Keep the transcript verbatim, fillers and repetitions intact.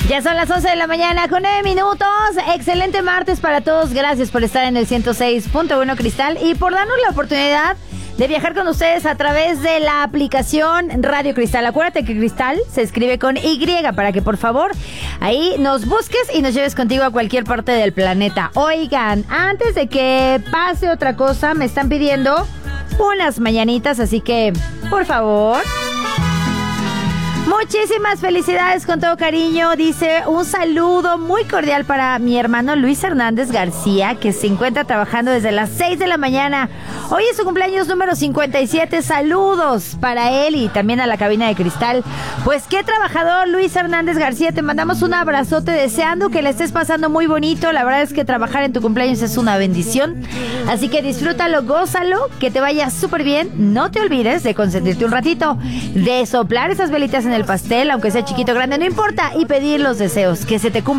Ya son las once de la mañana con nueve minutos. Excelente martes para todos. Gracias por estar en el ciento seis punto uno Cristal y por darnos la oportunidad de viajar con ustedes a través de la aplicación Radio Cristal. Acuérdate que Cristal se escribe con Y para que por favor ahí nos busques y nos lleves contigo a cualquier parte del planeta. Oigan, antes de que pase otra cosa, me están pidiendo unas mañanitas, así que por favor... Muchísimas felicidades con todo cariño. Dice un saludo muy cordial para mi hermano Luis Hernández García, que se encuentra trabajando desde las seis de la mañana. Hoy es su cumpleaños número cincuenta y siete. Saludos para él y también a la cabina de Cristal. Pues qué trabajador, Luis Hernández García. Te mandamos un abrazote deseando que le estés pasando muy bonito. La verdad es que trabajar en tu cumpleaños es una bendición. Así que disfrútalo, gózalo, que te vaya súper bien. No te olvides de consentirte un ratito, de soplar esas velitas en el pastel, aunque sea chiquito o grande, no importa, y pedir los deseos, que se te cumplan.